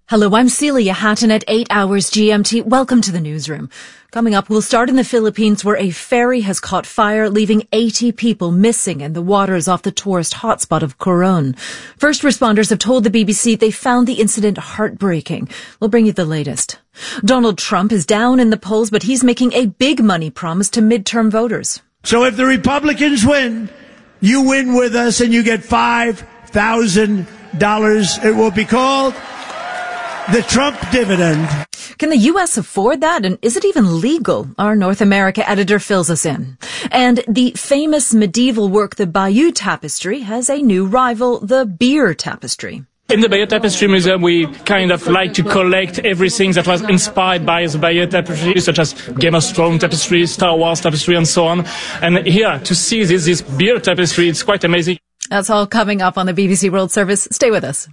Hello, I'm Celia Hatton at 8 hours GMT. Welcome to the newsroom. Coming up, we'll start in the Philippines where a ferry has caught fire, leaving 80 people missing in the waters off the tourist hotspot of Coron. First responders have told the BBC they found the incident heartbreaking. We'll bring you the latest. Donald Trump is down in the polls, but he's making a big money promise to midterm voters. So if the Republicans win, you win with us and you get $5,000. It will be called the Trump dividend. Can the U.S. afford that? And is it even legal? Our North America editor fills us in. And the famous medieval work, the Bayeux Tapestry, has a new rival, the beer tapestry. In the Bayeux Tapestry Museum, we kind of like to collect everything that was inspired by the Bayeux Tapestry, such as Game of Thrones tapestry, Star Wars tapestry, and so on. And here, to see this beer tapestry, it's quite amazing. That's all coming up on the BBC World Service. Stay with us.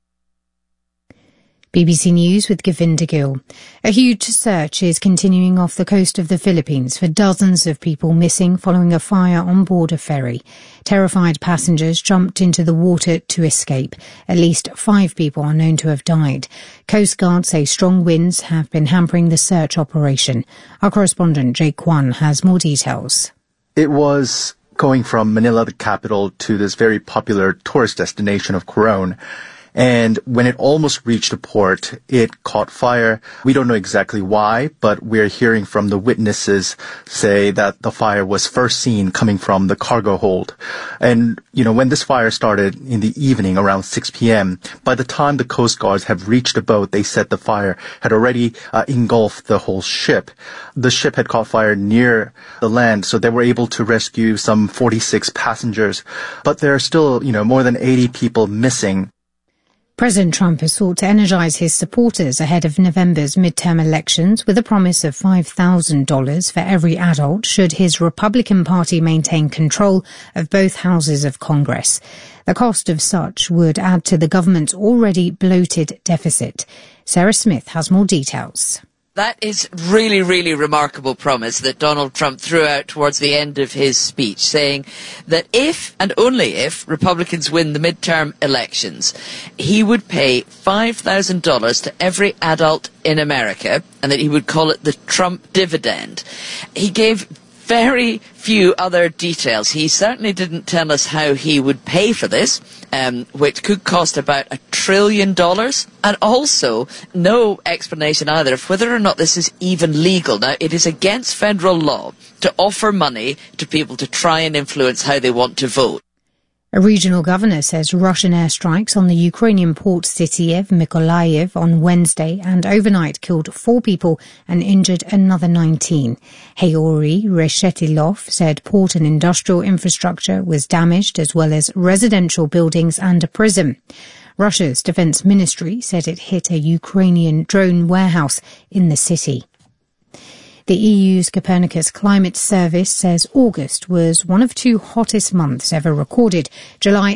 BBC News with Govinda Gill. A huge search is continuing off the coast of the Philippines for dozens of people missing following a fire on board a ferry. Terrified passengers jumped into the water to escape. At least 5 people are known to have died. Coast Guard say strong winds have been hampering the search operation. Our correspondent Jake Kwan has more details. It was going from Manila, the capital, to this very popular tourist destination of Coron. And when it almost reached the port, it caught fire. We don't know exactly why, but we're hearing from the witnesses say that the fire was first seen coming from the cargo hold. And, when this fire started in the evening around 6 p.m., by the time the Coast Guards have reached the boat, they said the fire had already engulfed the whole ship. The ship had caught fire near the land, so they were able to rescue some 46 passengers. But there are still, more than 80 people missing. President Trump has sought to energise his supporters ahead of November's midterm elections with a promise of $5,000 for every adult should his Republican Party maintain control of both houses of Congress. The cost of such would add to the government's already bloated deficit. Sarah Smith has more details. That is really, really remarkable promise that Donald Trump threw out towards the end of his speech, saying that if, and only if, Republicans win the midterm elections, he would pay $5,000 to every adult in America, and that he would call it the Trump dividend. He gave very few other details. He certainly didn't tell us how he would pay for this, which could cost about $1 trillion, and also no explanation either of whether or not this is even legal. Now, it is against federal law to offer money to people to try and influence how they want to vote. A regional governor says Russian airstrikes on the Ukrainian port city of Mykolaiv on Wednesday and overnight killed 4 people and injured another 19. Heori Reshetilov said port and industrial infrastructure was damaged as well as residential buildings and a prison. Russia's defense ministry said it hit a Ukrainian drone warehouse in the city. The EU's Copernicus Climate Service says August was one of 2 hottest months ever recorded, July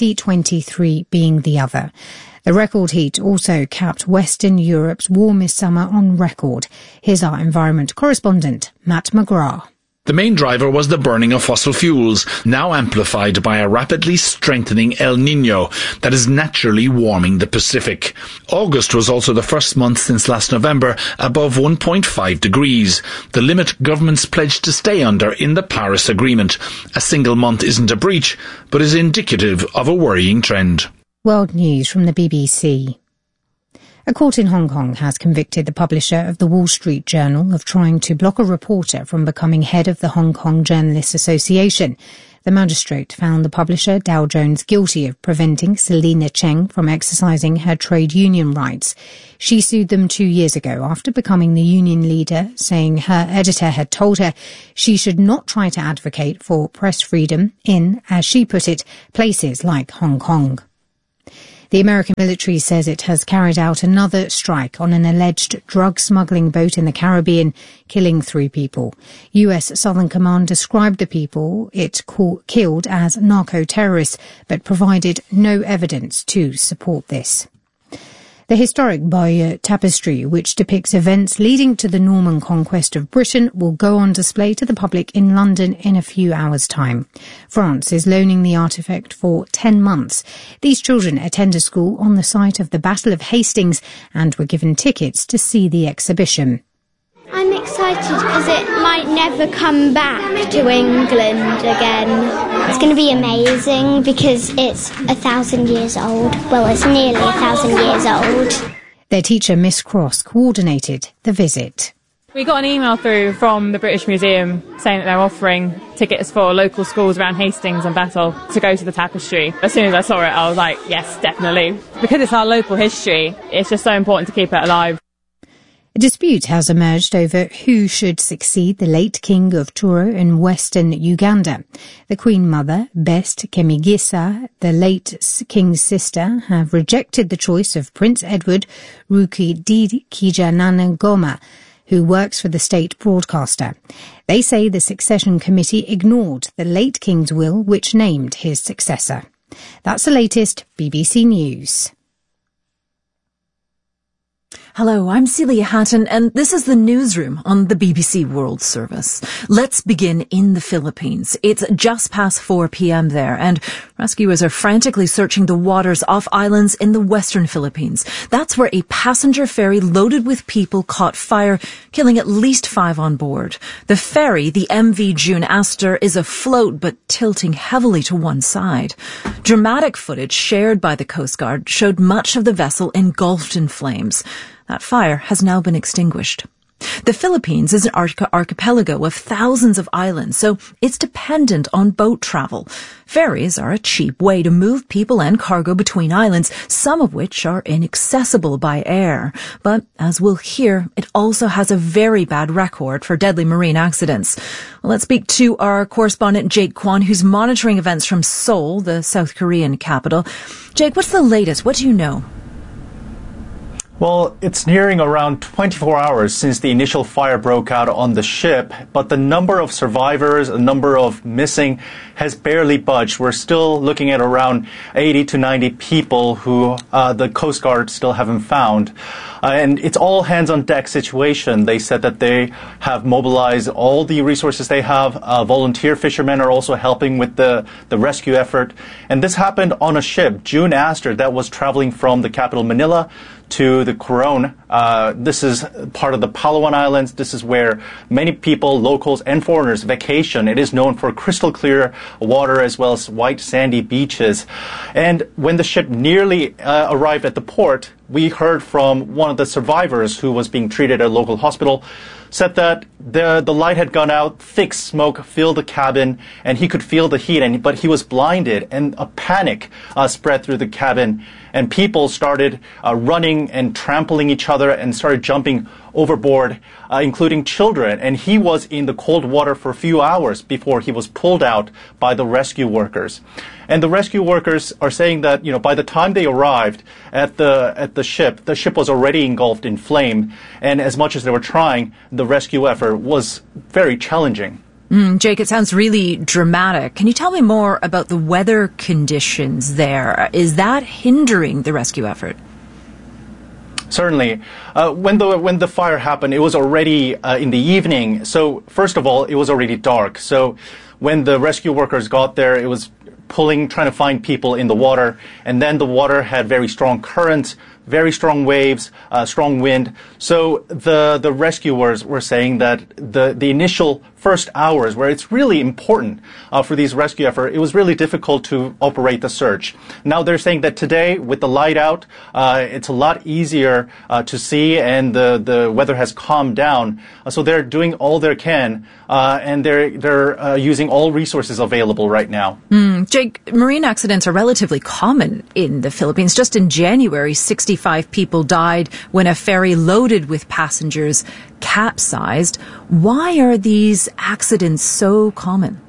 2023 being the other. The record heat also capped Western Europe's warmest summer on record. Here's our environment correspondent, Matt McGrath. The main driver was the burning of fossil fuels, now amplified by a rapidly strengthening El Niño that is naturally warming the Pacific. August was also the first month since last November above 1.5 degrees, the limit governments pledged to stay under in the Paris Agreement. A single month isn't a breach, but is indicative of a worrying trend. World News from the BBC. A court in Hong Kong has convicted the publisher of the Wall Street Journal of trying to block a reporter from becoming head of the Hong Kong Journalists Association. The magistrate found the publisher, Dow Jones, guilty of preventing Selina Cheng from exercising her trade union rights. She sued them 2 years ago after becoming the union leader, saying her editor had told her she should not try to advocate for press freedom in, as she put it, places like Hong Kong. The American military says it has carried out another strike on an alleged drug smuggling boat in the Caribbean, killing 3 people. U.S. Southern Command described the people it killed as narco-terrorists, but provided no evidence to support this. The historic Bayeux Tapestry, which depicts events leading to the Norman conquest of Britain, will go on display to the public in London in a few hours' time. France is loaning the artefact for 10 months. These children attend a school on the site of the Battle of Hastings and were given tickets to see the exhibition. I'm excited because it might never come back to England again. It's going to be amazing because it's 1,000 years old. Well, it's nearly 1,000 years old. Their teacher, Miss Cross, coordinated the visit. We got an email through from the British Museum saying that they're offering tickets for local schools around Hastings and Battle to go to the tapestry. As soon as I saw it, I was like, yes, definitely. Because it's our local history, it's just so important to keep it alive. A dispute has emerged over who should succeed the late King of Toro in western Uganda. The Queen Mother, Best Kemigisa, the late King's sister, have rejected the choice of Prince Edward Rukidikijana-Ngoma, who works for the state broadcaster. They say the succession committee ignored the late King's will, which named his successor. That's the latest BBC News. Hello, I'm Celia Hatton, and this is the newsroom on the BBC World Service. Let's begin in the Philippines. It's just past 4 p.m. there, and rescuers are frantically searching the waters off islands in the western Philippines. That's where a passenger ferry loaded with people caught fire, killing at least 5 on board. The ferry, the MV June Astor, is afloat but tilting heavily to one side. Dramatic footage shared by the Coast Guard showed much of the vessel engulfed in flames. That fire has now been extinguished. The Philippines is an archipelago of thousands of islands, so it's dependent on boat travel. Ferries are a cheap way to move people and cargo between islands, some of which are inaccessible by air. But, as we'll hear, it also has a very bad record for deadly marine accidents. Well, let's speak to our correspondent Jake Kwan, who's monitoring events from Seoul, the South Korean capital. Jake, what's the latest? What do you know? Well, it's nearing around 24 hours since the initial fire broke out on the ship, but the number of survivors, the number of missing has barely budged. We're still looking at around 80 to 90 people who the Coast Guard still haven't found. And it's all hands-on-deck situation. They said that they have mobilized all the resources they have. Volunteer fishermen are also helping with the rescue effort. And this happened on a ship, June Astor, that was traveling from the capital Manila to the Coron. This is part of the Palawan Islands. This is where many people, locals and foreigners, vacation. It is known for crystal clear water as well as white sandy beaches. And when the ship nearly arrived at the port, we heard from one of the survivors who was being treated at a local hospital, said that the light had gone out, thick smoke filled the cabin, and he could feel the heat, but he was blinded, and a panic spread through the cabin, and people started running and trampling each other and started jumping overboard, including children. And he was in the cold water for a few hours before he was pulled out by the rescue workers. And the rescue workers are saying that, by the time they arrived at the ship was already engulfed in flame. And as much as they were trying, the rescue effort was very challenging. Jake, it sounds really dramatic. Can you tell me more about the weather conditions there? Is that hindering the rescue effort? Certainly. When the fire happened, it was already in the evening. So first of all, it was already dark. So when the rescue workers got there, it was trying to find people in the water. And then the water had very strong currents, very strong waves, strong wind. So the rescuers were saying that the initial first hours, where it's really important for these rescue efforts, it was really difficult to operate the search. Now they're saying that today, with the light out, it's a lot easier to see, and the weather has calmed down. So they're doing all they can, and they're using all resources available right now. Jake, marine accidents are relatively common in the Philippines. Just in January, 65 people died when a ferry loaded with passengers capsized. Why are these accidents so common?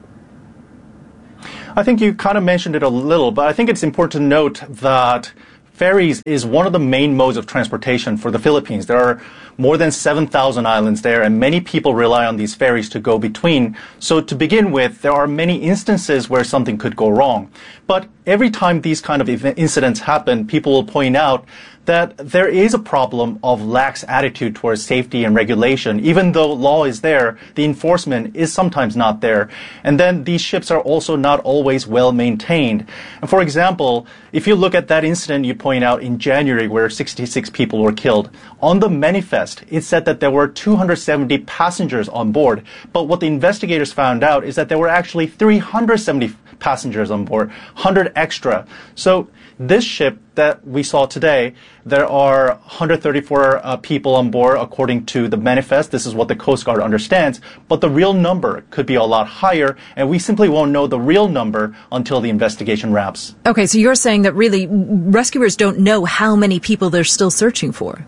I think you kind of mentioned it a little, but I think it's important to note that ferries is one of the main modes of transportation for the Philippines. There are more than 7,000 islands there, and many people rely on these ferries to go between. So to begin with, there are many instances where something could go wrong. But every time these kind of incidents happen, people will point out that there is a problem of lax attitude towards safety and regulation. Even though law is there, the enforcement is sometimes not there. And then these ships are also not always well maintained. And for example, if you look at that incident you point out in January where 66 people were killed, on the manifest, it said that there were 270 passengers on board. But what the investigators found out is that there were actually 370 passengers on board, 100 extra. So this ship that we saw today, there are 134 people on board according to the manifest. This is what the Coast Guard understands. But the real number could be a lot higher, and we simply won't know the real number until the investigation wraps. Okay, so you're saying that really rescuers don't know how many people they're still searching for.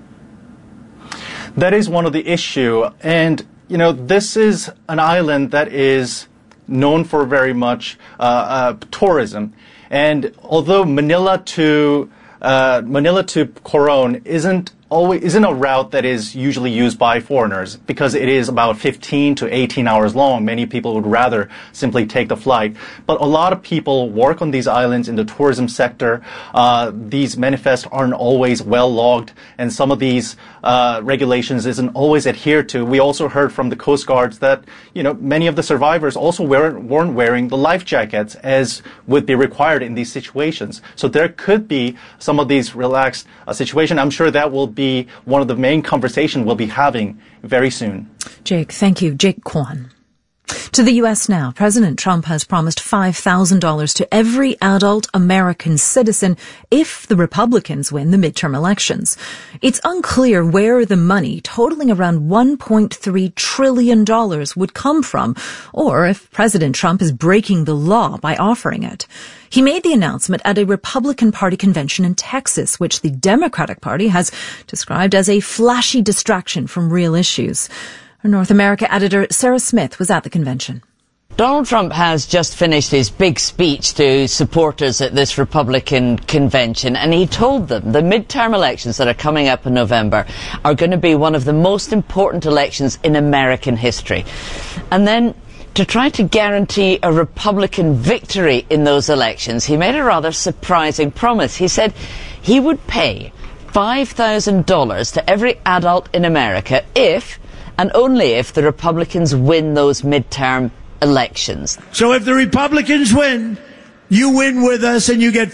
That is one of the issue. And, this is an island that is known for very much tourism. And although Manila to Coron isn't a route that is usually used by foreigners because it is about 15 to 18 hours long. Many people would rather simply take the flight. But a lot of people work on these islands in the tourism sector. These manifests aren't always well logged, and some of these regulations isn't always adhered to. We also heard from the Coast Guards that, many of the survivors also weren't wearing the life jackets as would be required in these situations. So there could be some of these relaxed situations. I'm sure that will be one of the main conversations we'll be having very soon. Jake, thank you. Jake Kwan. To the U.S. now. President Trump has promised $5,000 to every adult American citizen if the Republicans win the midterm elections. It's unclear where the money, totaling around $1.3 trillion, would come from, or if President Trump is breaking the law by offering it. He made the announcement at a Republican Party convention in Texas, which the Democratic Party has described as a flashy distraction from real issues. Our North America editor Sarah Smith was at the convention. Donald Trump has just finished his big speech to supporters at this Republican convention, and he told them the midterm elections that are coming up in November are going to be one of the most important elections in American history. And then, to try to guarantee a Republican victory in those elections, he made a rather surprising promise. He said he would pay $5,000 to every adult in America if, and only if, the Republicans win those midterm elections. So if the Republicans win, you win with us and you get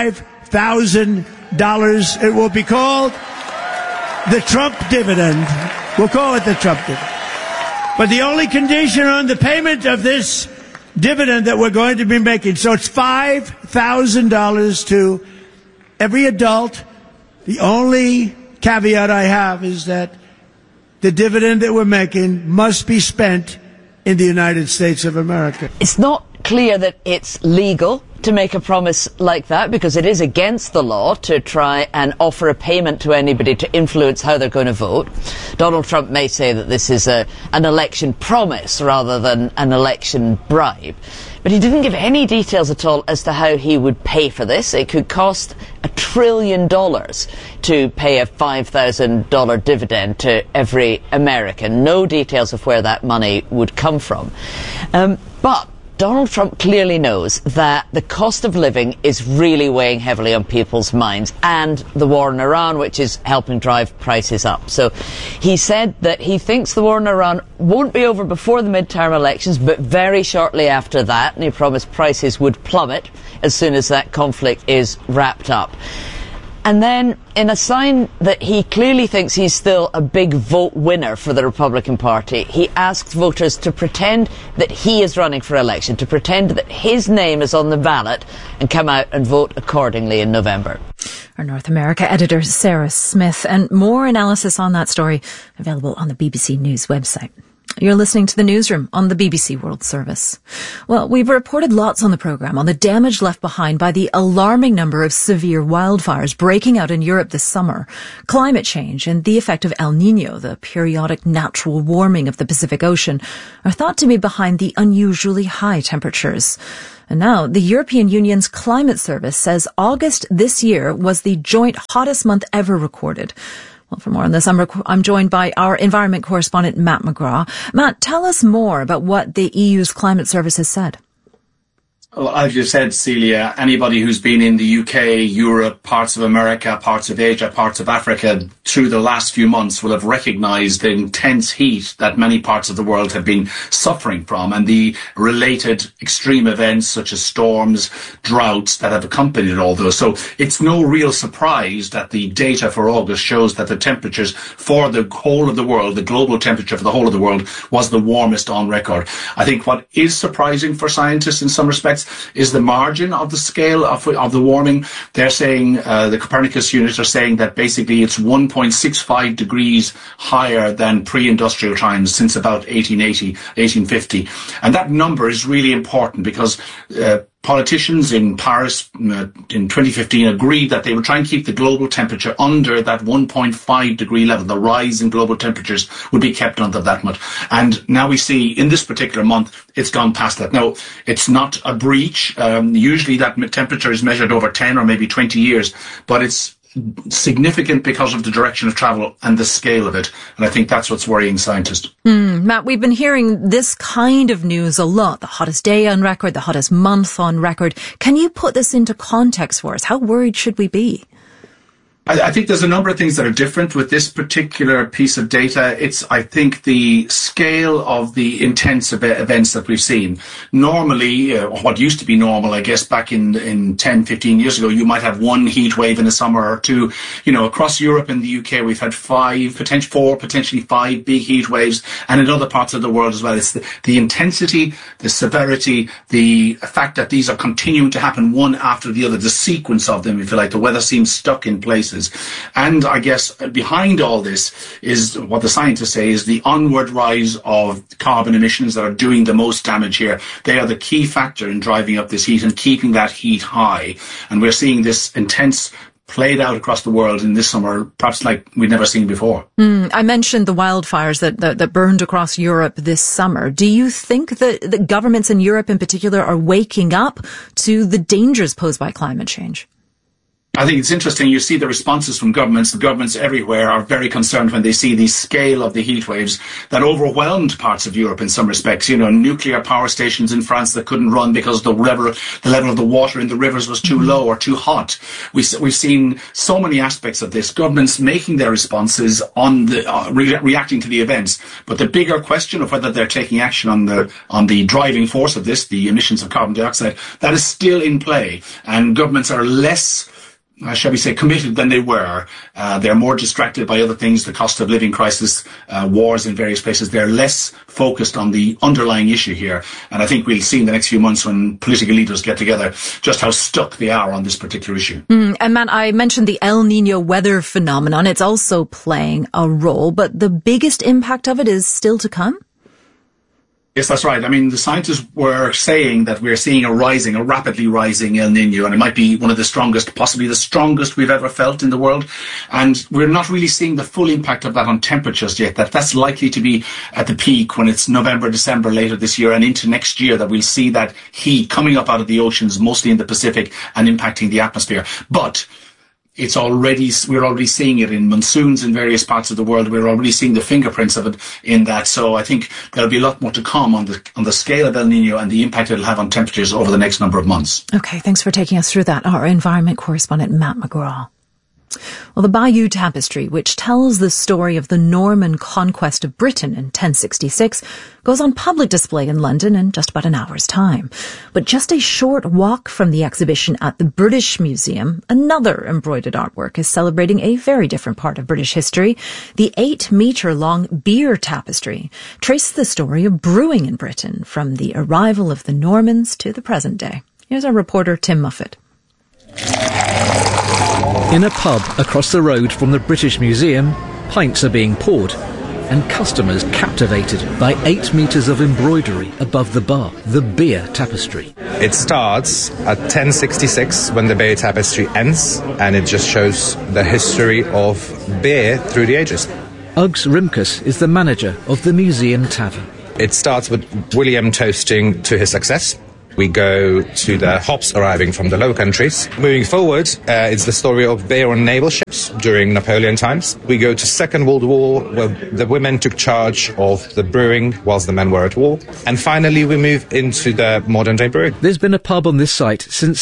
$5,000. It will be called the Trump dividend. We'll call it the Trump dividend. But the only condition on the payment of this dividend that we're going to be making, so it's $5,000 to every adult. The only caveat I have is that the dividend that we're making must be spent in the United States of America. It's not clear that it's legal to make a promise like that, because it is against the law to try and offer a payment to anybody to influence how they're going to vote. Donald Trump may say that this is an election promise rather than an election bribe. But he didn't give any details at all as to how he would pay for this. It could cost $1 trillion to pay a $5,000 dividend to every American. No details of where that money would come from. But Donald Trump clearly knows that the cost of living is really weighing heavily on people's minds, and the war in Iran, which is helping drive prices up. So he said that he thinks the war in Iran won't be over before the midterm elections, but very shortly after that, and he promised prices would plummet as soon as that conflict is wrapped up. And then, in a sign that he clearly thinks he's still a big vote winner for the Republican Party, he asked voters to pretend that he is running for election, to pretend that his name is on the ballot, and come out and vote accordingly in November. Our North America editor, Sarah Smith, and more analysis on that story available on the BBC News website. You're listening to The Newsroom on the BBC World Service. Well, we've reported lots on the programme on the damage left behind by the alarming number of severe wildfires breaking out in Europe this summer, climate change and the effect of El Niño, the periodic natural warming of the Pacific Ocean, are thought to be behind the unusually high temperatures. And now, the European Union's Climate Service says August this year was the joint hottest month ever recorded. Well, for more on this, I'm joined by our environment correspondent, Matt McGrath. Matt, tell us more about what the EU's Climate Service has said. Well, as you said, Celia, anybody who's been in the UK, Europe, parts of America, parts of Asia, parts of Africa through the last few months will have recognised the intense heat that many parts of the world have been suffering from and the related extreme events such as storms, droughts that have accompanied all those. So it's no real surprise that the data for August shows that the temperatures for the whole of the world, the global temperature for the whole of the world, was the warmest on record. I think what is surprising for scientists in some respects is the margin of the scale of the warming. They're saying, the Copernicus units are saying that basically it's 1.65 degrees higher than pre-industrial times since about 1880, 1850. And that number is really important because politicians in Paris in 2015 agreed that they would try and keep the global temperature under that 1.5 degree level. The rise in global temperatures would be kept under that much. And now we see in this particular month, it's gone past that. Now, it's not a breach. Usually that temperature is measured over 10 or maybe 20 years, but it's significant because of the direction of travel and the scale of it. And I think that's what's worrying scientists. Matt, we've been hearing this kind of news a lot. The hottest day on record, the hottest month on record. Can you put this into context for us? How worried should we be? I think there's a number of things that are different with this particular piece of data. It's, I think, the scale of the intense events that we've seen. Normally, what used to be normal, I guess, back in 10, 15 years ago, you might have one heat wave in a summer or two. You know, across Europe and the UK, we've had potentially five big heat waves, and in other parts of the world as well. It's the intensity, the severity, the fact that these are continuing to happen one after the other, the sequence of them, if you like. The weather seems stuck in place. And I guess behind all this is what the scientists say is the onward rise of carbon emissions that are doing the most damage here. They are the key factor in driving up this heat and keeping that heat high. And we're seeing this intense played out across the world in this summer, perhaps like we've never seen before. I mentioned the wildfires that burned across Europe this summer. Do you think that the governments in Europe in particular are waking up to the dangers posed by climate change? I think it's interesting. You see the responses from governments. The governments everywhere are very concerned when they see the scale of the heat waves that overwhelmed parts of Europe in some respects. You know, nuclear power stations in France that couldn't run because the level of the water in the rivers was too low or too hot. We've seen so many aspects of this. Governments making their responses on the reacting to the events. But the bigger question of whether they're taking action on the driving force of this, the emissions of carbon dioxide, that is still in play. And governments are less, shall we say, committed than they were. They're more distracted by other things, the cost of living crisis, wars in various places. They're less focused on the underlying issue here. And I think we'll see in the next few months when political leaders get together just how stuck they are on this particular issue. And Matt, I mentioned the El Nino weather phenomenon. It's also playing a role, but the biggest impact of it is still to come? Yes, that's right. I mean, the scientists were saying that we're seeing a rapidly rising El Nino, and it might be one of the strongest, possibly the strongest we've ever felt in the world. And we're not really seeing the full impact of that on temperatures yet. That's likely to be at the peak when it's November, December later this year and into next year that we'll see that heat coming up out of the oceans, mostly in the Pacific, and impacting the atmosphere. But we're already seeing it in monsoons in various parts of the world. We're already seeing the fingerprints of it in that. So I think there'll be a lot more to come on the scale of El Nino and the impact it'll have on temperatures over the next number of months. Okay, thanks for taking us through that. Our environment correspondent, Matt McGraw. Well, the Bayeux Tapestry, which tells the story of the Norman conquest of Britain in 1066, goes on public display in London in just about an hour's time. But just a short walk from the exhibition at the British Museum, another embroidered artwork is celebrating a very different part of British history. The 8-metre-long beer tapestry traces the story of brewing in Britain from the arrival of the Normans to the present day. Here's our reporter, Tim Muffet. In a pub across the road from the British Museum, pints are being poured and customers captivated by 8 metres of embroidery above the bar, the beer tapestry. It starts at 1066 when the Bayeux Tapestry ends, and it just shows the history of beer through the ages. Uggs Rimkus is the manager of the Museum Tavern. It starts with William toasting to his success. We go to the hops arriving from the Low Countries. Moving forward, it's the story of beer on naval ships during Napoleon times. We go to Second World War, where the women took charge of the brewing whilst the men were at war. And finally, we move into the modern-day brewing. There's been a pub on this site since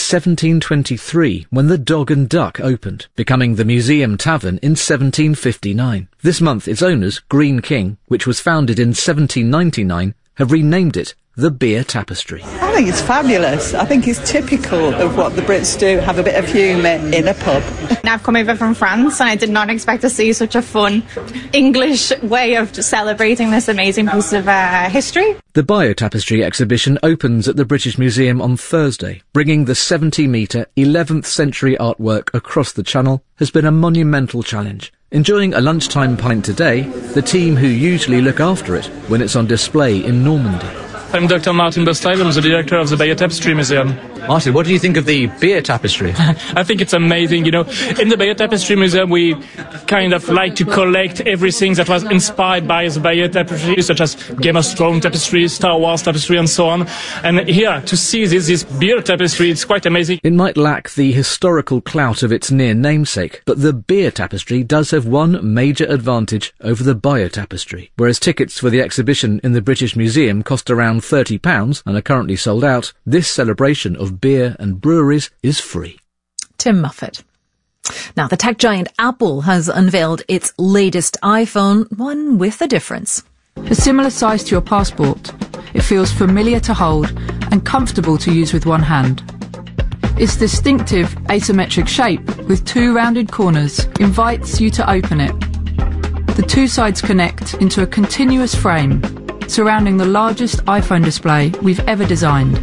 1723, when the Dog and Duck opened, becoming the Museum Tavern in 1759. This month, its owners, Green King, which was founded in 1799, have renamed it the Beer Tapestry. I think it's fabulous. I think it's typical of what the Brits do, have a bit of humour in a pub. I've come over from France and I did not expect to see such a fun English way of celebrating this amazing piece of history. The Biotapestry exhibition opens at the British Museum on Thursday. Bringing the 70-metre 11th century artwork across the Channel has been a monumental challenge. Enjoying a lunchtime pint today, the team who usually look after it when it's on display in Normandy. I'm Dr. Martin Bastide. I'm the director of the Biotapestry Museum. Martin, what do you think of the beer tapestry? I think it's amazing. In the Biotapestry Museum, we kind of like to collect everything that was inspired by the Biotapestry, such as Game of Thrones tapestry, Star Wars tapestry, and so on. And here, to see this beer tapestry, it's quite amazing. It might lack the historical clout of its near namesake, but the beer tapestry does have one major advantage over the Biotapestry. Whereas tickets for the exhibition in the British Museum cost around £30 and are currently sold out, this celebration of beer and breweries is free. Tim Muffet. Now, the tech giant Apple has unveiled its latest iPhone, one with a difference. A similar size to your passport, it feels familiar to hold and comfortable to use with one hand. Its distinctive asymmetric shape with two rounded corners invites you to open it. The two sides connect into a continuous frame, surrounding the largest iPhone display we've ever designed.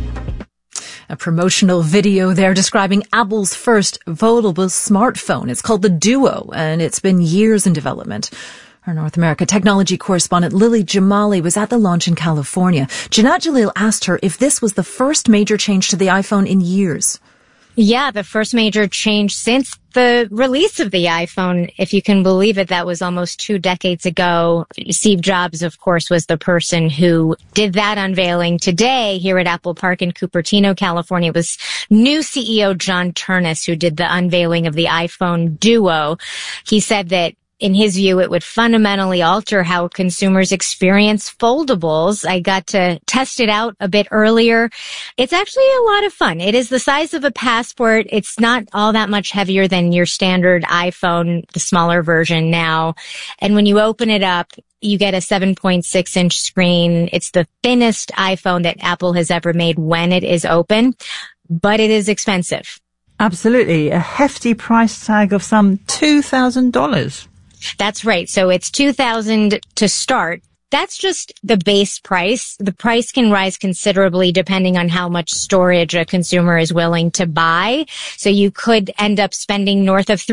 A promotional video there describing Apple's first foldable smartphone. It's called the Duo, and it's been years in development. Our North America technology correspondent Lily Jamali was at the launch in California. Janat Jalil asked her if this was the first major change to the iPhone in years. Yeah, the first major change since the release of the iPhone, if you can believe it. That was almost 2 decades ago. Steve Jobs, of course, was the person who did that unveiling. Today, here at Apple Park in Cupertino, California, it was new CEO John Ternus who did the unveiling of the iPhone Duo. He said that in his view, it would fundamentally alter how consumers experience foldables. I got to test it out a bit earlier. It's actually a lot of fun. It is the size of a passport. It's not all that much heavier than your standard iPhone, the smaller version now. And when you open it up, you get a 7.6-inch screen. It's the thinnest iPhone that Apple has ever made when it is open, but it is expensive. Absolutely. A hefty price tag of some $2,000. That's right. So it's $2,000 to start. That's just the base price. The price can rise considerably depending on how much storage a consumer is willing to buy. So you could end up spending north of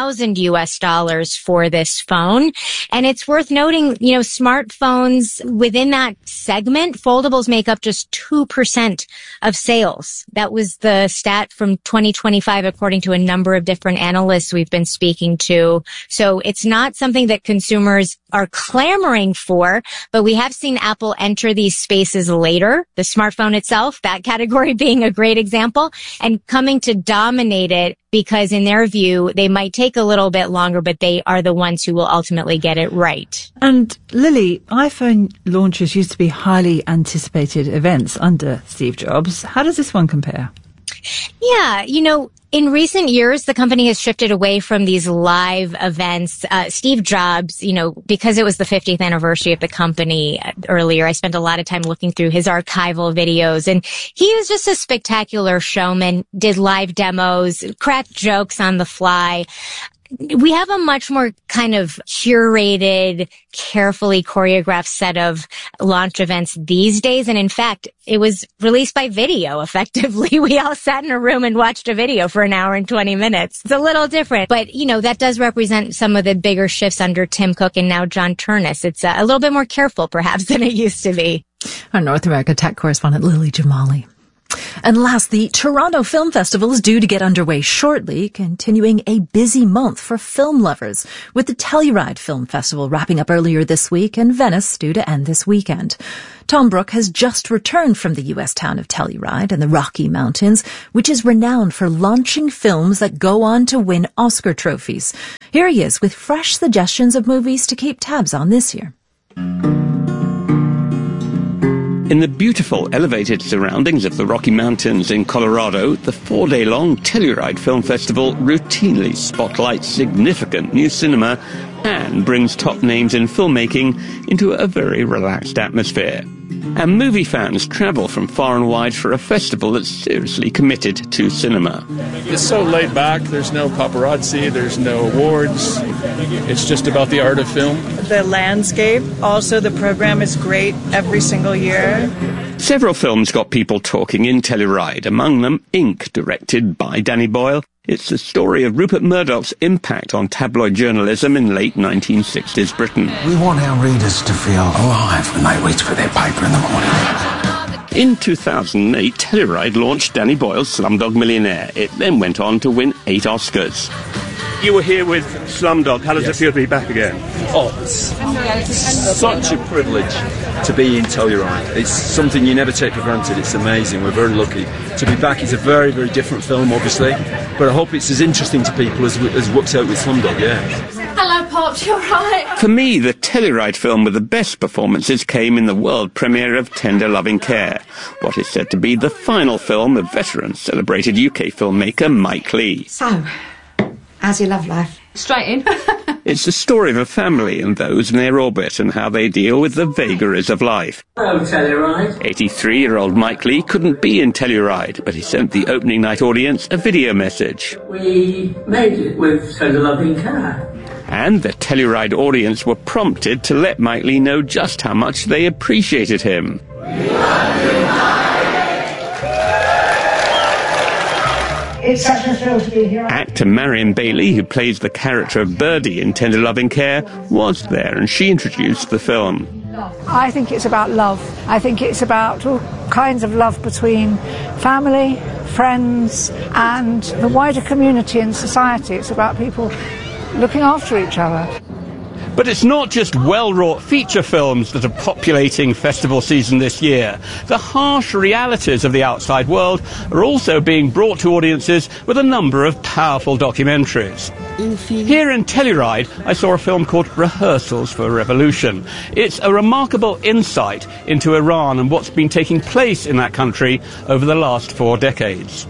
$3,000 for this phone. And it's worth noting, smartphones within that segment, foldables make up just 2% of sales. That was the stat from 2025, according to a number of different analysts we've been speaking to. So it's not something that consumers are clamoring for, but we have seen Apple enter these spaces later, the smartphone itself, that category being a great example, and coming to dominate it because in their view, they might take a little bit longer, but they are the ones who will ultimately get it right. And Lily, iPhone launches used to be highly anticipated events under Steve Jobs. How does this one compare? Yeah, in recent years, the company has shifted away from these live events. Steve Jobs, because it was the 50th anniversary of the company earlier, I spent a lot of time looking through his archival videos, and he was just a spectacular showman, did live demos, cracked jokes on the fly. We have a much more kind of curated, carefully choreographed set of launch events these days. And in fact, it was released by video, effectively. We all sat in a room and watched a video for an hour and 20 minutes. It's a little different. But, that does represent some of the bigger shifts under Tim Cook and now John Ternus. It's a little bit more careful, perhaps, than it used to be. Our North America tech correspondent, Lily Jamali. And last, the Toronto Film Festival is due to get underway shortly, continuing a busy month for film lovers, with the Telluride Film Festival wrapping up earlier this week and Venice due to end this weekend. Tom Brook has just returned from the U.S. town of Telluride in the Rocky Mountains, which is renowned for launching films that go on to win Oscar trophies. Here he is with fresh suggestions of movies to keep tabs on this year. In the beautiful, elevated surroundings of the Rocky Mountains in Colorado, the 4-day-long Telluride Film Festival routinely spotlights significant new cinema and brings top names in filmmaking into a very relaxed atmosphere. And movie fans travel from far and wide for a festival that's seriously committed to cinema. It's so laid back, there's no paparazzi, there's no awards, it's just about the art of film. The landscape, also the program is great every single year. Several films got people talking in Telluride, among them Ink, directed by Danny Boyle. It's the story of Rupert Murdoch's impact on tabloid journalism in late 1960s Britain. We want our readers to feel alive when they reach for their paper in the morning. In 2008, Telluride launched Danny Boyle's Slumdog Millionaire. It then went on to win 8 Oscars. You were here with Slumdog. How does it feel to be back again? Oh, it's such a privilege to be in Telluride. It's something you never take for granted. It's amazing. We're very lucky to be back. It's a very, very different film, obviously, but I hope it's as interesting to people as works out with Slumdog, yeah. Hello, Pops, you're right. For me, the Telluride film with the best performances came in the world premiere of Tender Loving Care, what is said to be the final film of veteran celebrated UK filmmaker Mike Leigh. So, how's your love life? Straight in. It's the story of a family and those in their orbit and how they deal with the vagaries of life. Hello, Telluride. 83-year-old Mike Leigh couldn't be in Telluride, but he sent the opening night audience a video message. We made it with Tender Loving Care. And the Telluride audience were prompted to let Mike Leigh know just how much they appreciated him. It's such a thrill to be here. Actor Marion Bailey, who plays the character of Birdie in Tender Loving Care, was there, and she introduced the film. I think it's about love. I think it's about all kinds of love between family, friends, and the wider community and society. It's about people looking after each other. But it's not just well-wrought feature films that are populating festival season this year. The harsh realities of the outside world are also being brought to audiences with a number of powerful documentaries. Here in Telluride, I saw a film called Rehearsals for a Revolution. It's a remarkable insight into Iran and what's been taking place in that country over the last 4 decades.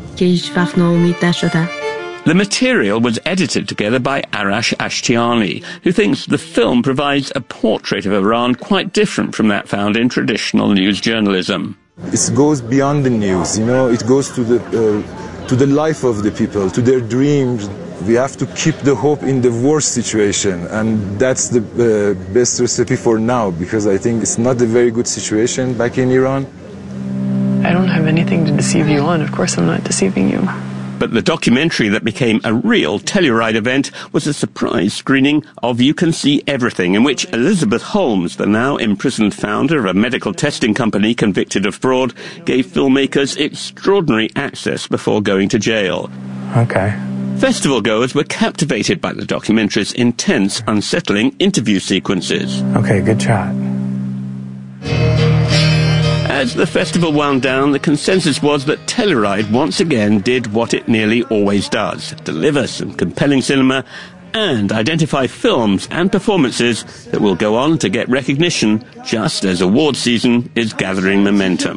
The material was edited together by Arash Ashtiani, who thinks the film provides a portrait of Iran quite different from that found in traditional news journalism. It goes beyond the news, it goes to the life of the people, to their dreams. We have to keep the hope in the worst situation, and that's the best recipe for now, because I think it's not a very good situation back in Iran. I don't have anything to deceive you on. Of course I'm not deceiving you. But the documentary that became a real Telluride event was a surprise screening of You Can See Everything, in which Elizabeth Holmes, the now imprisoned founder of a medical testing company convicted of fraud, gave filmmakers extraordinary access before going to jail. Okay. Festival goers were captivated by the documentary's intense, unsettling interview sequences. Okay, good shot. As the festival wound down, the consensus was that Telluride once again did what it nearly always does, deliver some compelling cinema and identify films and performances that will go on to get recognition just as award season is gathering momentum.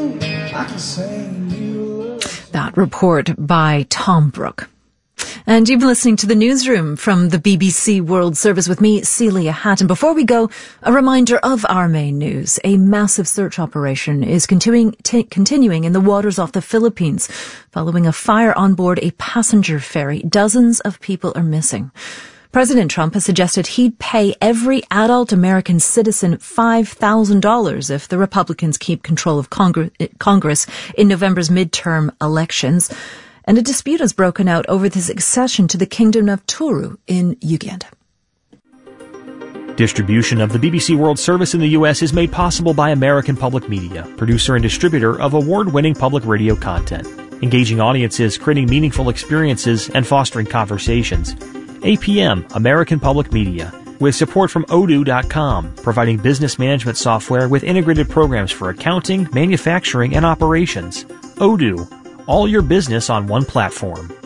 That report by Tom Brook. And you've been listening to the newsroom from the BBC World Service with me, Celia Hatton. Before we go, a reminder of our main news. A massive search operation is continuing in the waters off the Philippines following a fire on board a passenger ferry. Dozens of people are missing. President Trump has suggested he'd pay every adult American citizen $5,000 if the Republicans keep control of Congress in November's midterm elections. And a dispute has broken out over the succession to the Kingdom of Turu in Uganda. Distribution of the BBC World Service in the U.S. is made possible by American Public Media, producer and distributor of award-winning public radio content, engaging audiences, creating meaningful experiences, and fostering conversations. APM, American Public Media, with support from Odoo.com, providing business management software with integrated programs for accounting, manufacturing, and operations. Odoo, all your business on one platform.